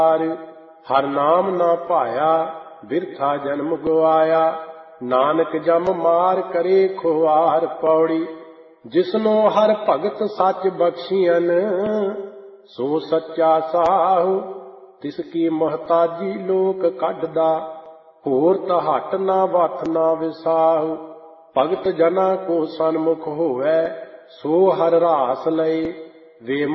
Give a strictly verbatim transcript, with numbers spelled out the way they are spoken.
ਹਰ ਨਾਮ ਨਾ ਭਾਇਆ ਬਿਰਥਾ ਜਨਮ ਗਵਾਇਆ। ਨਾਨਕ ਜਮ ਮਾਰ ਕਰੇ ਖੁਆਰ ਪੌੜੀ। ਜਿਸਨੋ ਹਰ ਭਗਤ ਸੱਚ ਬਖਸ਼ੀਅਨ ਸੋ ਸੱਚਾ ਸਾਹੂ। ਤਿਸ ਕੀ ਮਹਤਾਜੀ ਲੋਕ ਕੱਢਦਾ ਹੋਰ ਤਹਟ ਨਾ ਵਥ ਨਾ ਵਿਸਾਹੂ। ਭਗਤ ਜਨਾ ਕੋ ਸਨਮੁਖ ਹੋਵੈ ਸੋ ਹਰ ਰਾਸ ਲਏ ਵੇ